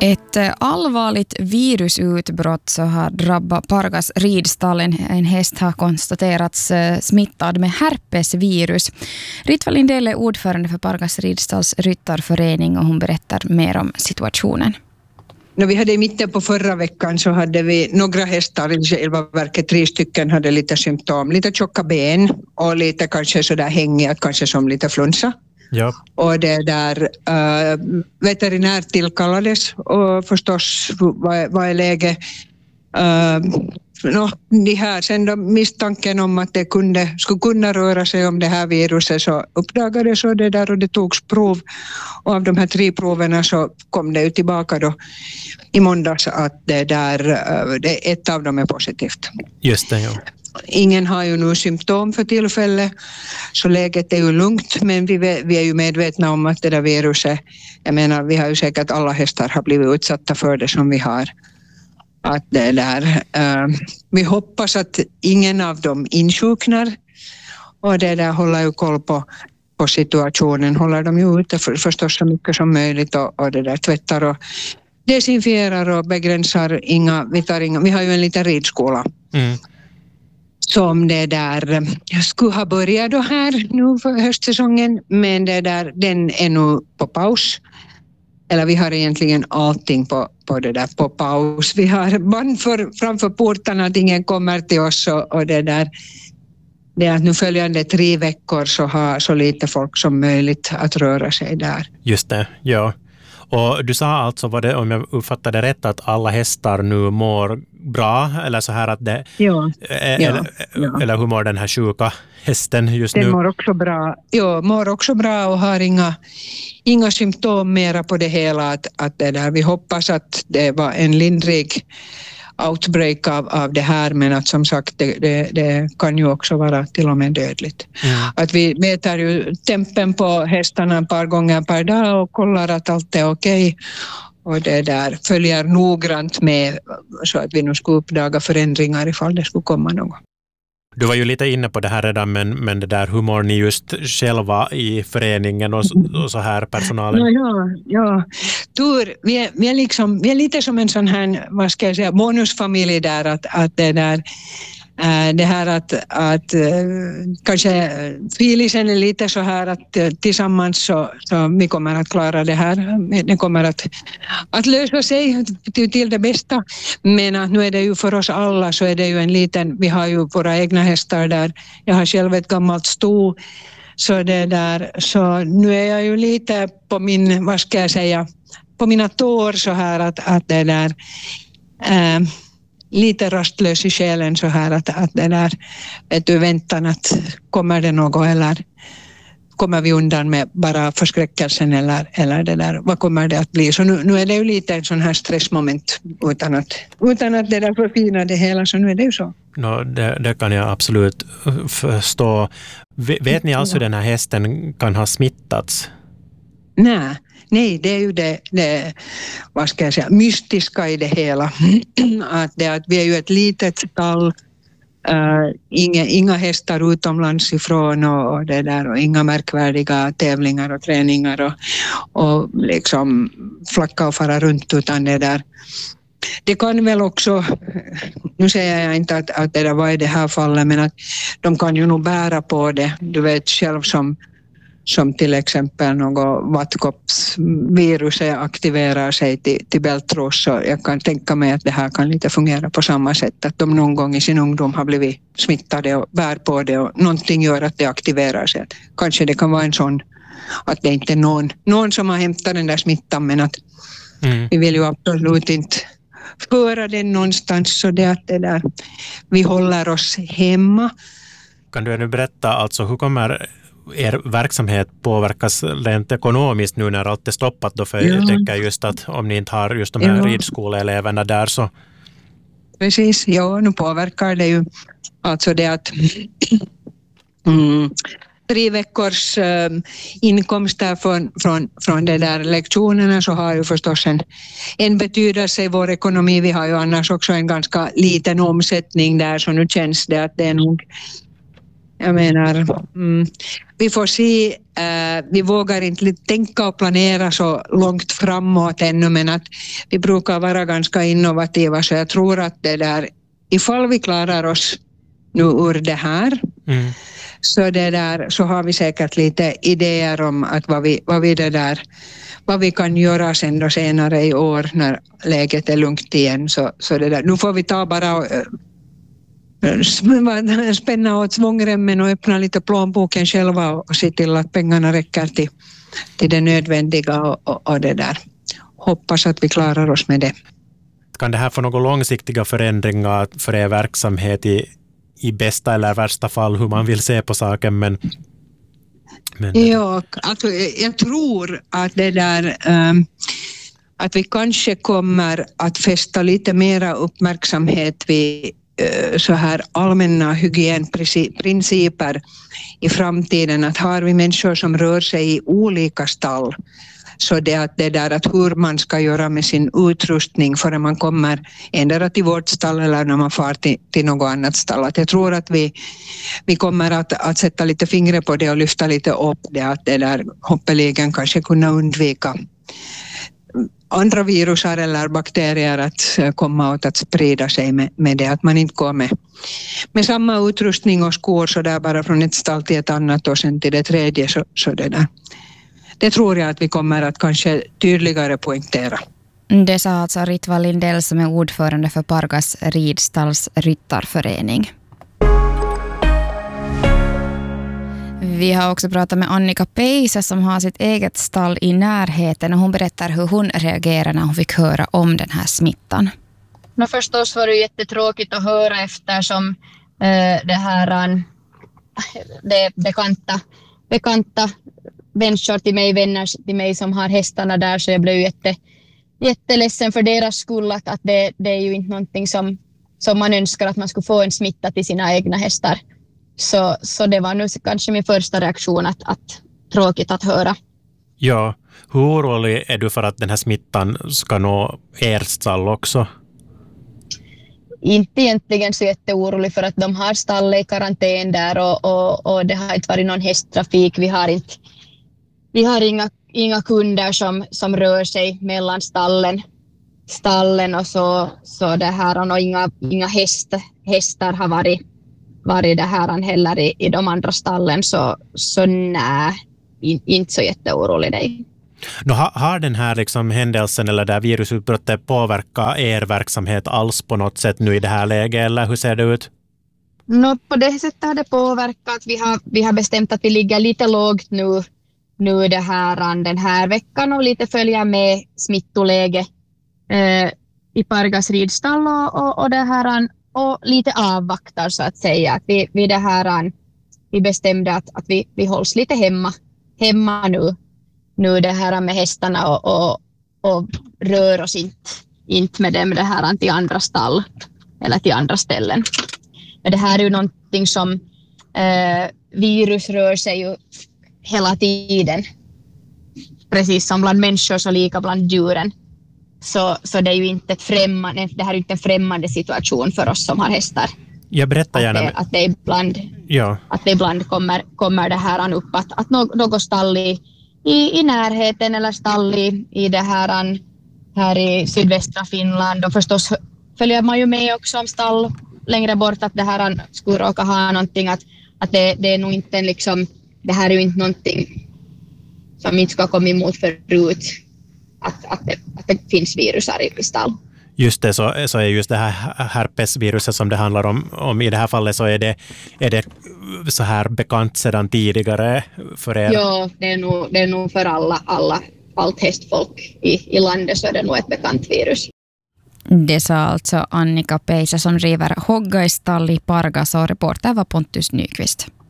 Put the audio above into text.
Ett allvarligt virusutbrott så har drabbat Pargas ridstallen. En häst har konstaterats smittad med herpesvirus. Ritva Lindell är ordförande för Pargas ridstalls ryttarförening och hon berättar mer om situationen. När vi hade i mitten på förra veckan så hade vi några hästar, i själva verket 3 stycken hade lite symptom. Lite tjocka ben och lite kanske sådär hängiga, kanske som lite flunsa. Ja. Och det där veterinär tillkallades och förstås vad är läge. De här, sen då misstanken om att det skulle kunna röra sig om det här viruset så uppdagades och det där och det togs prov. Och av de här 3 proverna så kom det ju tillbaka då i måndags att det där, ett av dem är positivt. Just det, ja. Ingen har ju nu symptom för tillfället så läget är ju lugnt, men vi är ju medvetna om att det där viruset, jag menar vi har ju säkert alla hästar har blivit utsatta för det som vi har. Att det där, vi hoppas att ingen av dem insjuknar och det där håller ju koll på situationen, håller de ju ute förstås så mycket som möjligt och det där tvättar och desinfierar och begränsar vi har ju en liten ridskola. Som det där skulle ha börjat då här nu för höstsäsongen, men det där, den är nu på paus. Eller vi har egentligen allting på det där på paus. Vi har band framför portarna att ingen kommer till oss och det där. Det är att nu följande 3 veckor så har så lite folk som möjligt att röra sig där. Just det, ja. Och du sa alltså, var det, om jag uppfattade rätt, att alla hästar nu mår bra, eller så här att det... Ja. Eller hur mår den här sjuka hästen just nu? Den mår också bra. Ja, mår också bra och har inga symptom mera på det hela. Att det där. Vi hoppas att det var en lindrig outbreak av det här, men att som sagt det kan ju också vara till och med dödligt. Att vi mäter ju tempen på hästarna ett par gånger per dag och kollar att allt är okej. Och det där följer noggrant med så att vi nu ska uppdaga förändringar ifall det skulle komma något. Du var ju lite inne på det här redan, men det där, hur mår ni just själva i föreningen och så här, personalen? Ja. Vi är lite som en sån här, vad ska jag säga, bonusfamilj där, att det där, det här att kanske filisen är lite så här att tillsammans så vi kommer att klara det här. Det kommer att lösa sig till det bästa. Men att nu är det ju för oss alla så är det ju en liten, vi har ju våra egna hästar där. Jag har själv ett gammalt sto. Så det där, så nu är jag ju lite på min, vad ska jag säga, på mina tår så här att det där lite rastlös i själen så här att det där, vet du, väntan att kommer det något eller kommer vi undan med bara förskräckelsen eller det där, vad kommer det att bli? Så nu är det ju lite en sån här stressmoment utan att det där förfina det hela, så nu är det ju så. Det kan jag absolut förstå. Vet ni alltså hur den här hästen kan ha smittats? Nej, det är ju det vad ska jag säga, mystiska i det hela. att vi är ju ett litet stall, inga hästar utomlands ifrån och det där, och inga märkvärdiga tävlingar och träningar och liksom flacka och fara runt, utan det där. Det kan väl också, nu säger jag inte att det där var i det här fallet, men att de kan ju nog bära på det. Du vet själv som till exempel något vattkoppsvirus aktiverar sig till bältros, så jag kan tänka mig att det här kan lite fungera på samma sätt, att de någon gång i sin ungdom har blivit smittade och bär på det och någonting gör att det aktiverar sig. Kanske det kan vara en sån, att det inte är någon som har hämtat den där smittan, men att vi vill ju absolut inte föra den någonstans, så det att det där, vi håller oss hemma. Kan du nu berätta, alltså hur kommer er verksamhet påverkas rent ekonomiskt nu när allt är stoppat då? För jag tänker just att om ni inte har just de här ridskoleeleverna där så... Precis, nu påverkar det ju alltså det att 3 veckors inkomster från de där lektionerna så har ju förstås en betydelse i vår ekonomi. Vi har ju annars också en ganska liten omsättning där, så nu känns det att det är nog Jag menar, vi får se, vi vågar inte tänka och planera så långt framåt ännu, men att vi brukar vara ganska innovativa, så jag tror att det där, ifall vi klarar oss nu ur det här, så har vi säkert lite idéer om att vad vi kan göra sen då senare i år när läget är lugnt igen. Så det där, nu får vi ta bara spänna åt svångremmen och öppna lite plånboken själva och se till att pengarna räcker till det nödvändiga och det där. Hoppas att vi klarar oss med det. Kan det här få några långsiktiga förändringar för er verksamhet i bästa eller värsta fall, hur man vill se på saken? Men ja, alltså, jag tror att det där att vi kanske kommer att fästa lite mera uppmärksamhet vid så här allmänna hygienprinciper i framtiden. Att har vi människor som rör sig i olika stall, så det att hur man ska göra med sin utrustning före man kommer ändå till vårt stall eller när man far till något annat stall. Att jag tror att vi kommer att sätta lite fingret på det och lyfta lite upp det, att det där hoppeligen kanske kunna undvika andra virusar eller bakterier att komma åt att sprida sig med det, att man inte går med samma utrustning och skor så där bara från ett stall till ett annat och sen till det tredje, så det där. Det tror jag att vi kommer att kanske tydligare poängtera. Det sa alltså Ritva Lindell som är ordförande för Pargas Ridstalls ryttarförening. Vi har också pratat med Annika Peisa som har sitt eget stall i närheten, och hon berättar hur hon reagerar när hon fick höra om den här smittan. Förstås var det jättetråkigt att höra eftersom det bekanta vänner till mig som har hästarna där, så jag blev jätteledsen för deras skull att det är ju inte någonting som man önskar, att man skulle få en smitta till sina egna hästar. Så det var nu kanske min första reaktion att tråkigt att höra. Ja, hur orolig är du för att den här smittan ska nå ert stall också? Inte egentligen så jätteorolig, för att de har stall i karantän där och det har inte varit någon hästtrafik. Vi har inga kunder som rör sig mellan stallen och så det här, och inga hästar har varit det här heller i de andra stallen, så nej, inte så jätteorolig dig. Har den här liksom händelsen eller det här virusutbrottet påverkat er verksamhet alls på något sätt nu i det här läget, eller hur ser det ut? På det sättet har det påverkat. Vi har bestämt att vi ligger lite lågt nu den här veckan och lite följa med smittoläge i Pargas ridstall och det här, och lite avvaktar så att säga. Att vi bestämde att vi hålls lite hemma nu det här med hästarna och rör oss inte med dem det här till andra stall eller till andra ställen. Men det här är ju någonting som virus rör sig ju hela tiden. Precis som bland människor så lika bland djuren. Så det är ju inte det här är inte en främmande situation för oss som har hästar. Jag berättar gärna. Att det ibland kommer det här upp att något stall i närheten eller stall i det här i sydvästra Finland, och förstås följer man ju med också om stall längre bort att det här skulle råka ha någonting att det är nog inte liksom, det här är ju inte någonting som inte ska komma emot förut att det finns virusar i stall. Just det, så är just det här herpesviruset som det handlar om i det här fallet, så är det så här bekant sedan tidigare för er? Ja, det är nog för allt hästfolk i landet, så är det nog ett bekant virus. Det sa alltså Annika Peisa som driver Hoggaistall i Pargas, och reporter var Pontus Nyqvist.